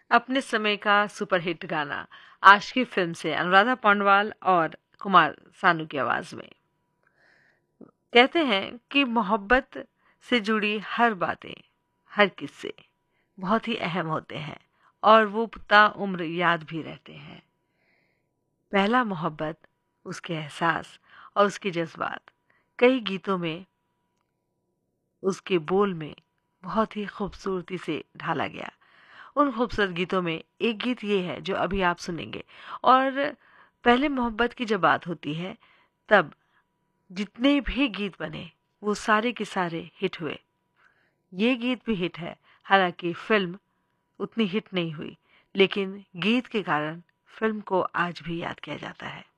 अपने समय का सुपरहिट गाना आशिकी फिल्म से अनुराधा पौंडवाल और कुमार सानू की आवाज में। कहते हैं कि मोहब्बत से जुड़ी हर बातें, हर किस्से बहुत ही अहम होते हैं और वो ता उम्र याद भी रहते हैं। पहला मोहब्बत, उसके एहसास और उसके जज्बात कई गीतों में, उसके बोल में बहुत ही खूबसूरती से ढाला गया। उन खूबसूरत गीतों में एक गीत ये है जो अभी आप सुनेंगे। और पहले मोहब्बत की जब बात होती है तब जितने भी गीत बने वो सारे के सारे हिट हुए। ये गीत भी हिट है, हालांकि फिल्म उतनी हिट नहीं हुई, लेकिन गीत के कारण फिल्म को आज भी याद किया जाता है।